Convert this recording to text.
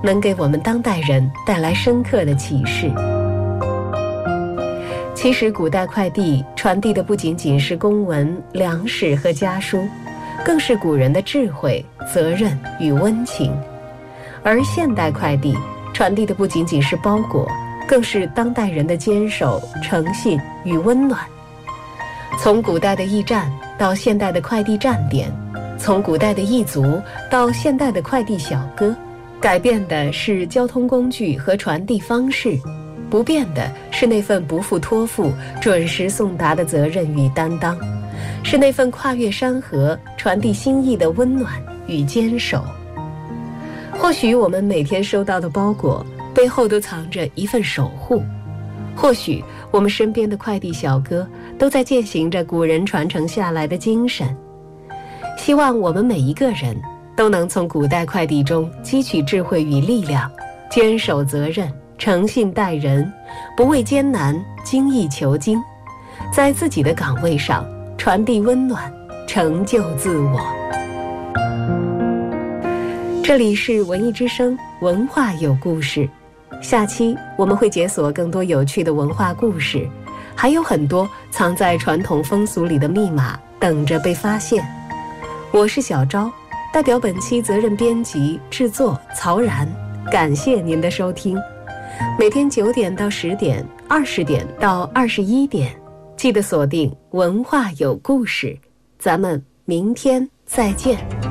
能给我们当代人带来深刻的启示。其实古代快递传递的不仅仅是公文、粮食和家书，更是古人的智慧、责任与温情。而现代快递传递的不仅仅是包裹，更是当代人的坚守、诚信与温暖。从古代的驿站到现代的快递站点，从古代的驿卒到现代的快递小哥，改变的是交通工具和传递方式，不变的是那份不负托付、准时送达的责任与担当，是那份跨越山河、传递心意的温暖与坚守。或许我们每天收到的包裹背后都藏着一份守护，或许我们身边的快递小哥都在践行着古人传承下来的精神。希望我们每一个人都能从古代快递中汲取智慧与力量，坚守责任，诚信待人，不畏艰难，精益求精，在自己的岗位上传递温暖，成就自我。这里是文艺之声，文化有故事。下期我们会解锁更多有趣的文化故事，还有很多藏在传统风俗里的密码等着被发现。我是小昭，代表本期责任编辑制作曹然，感谢您的收听。每天9点到10点，20点到21点，记得锁定文化有故事，咱们明天再见。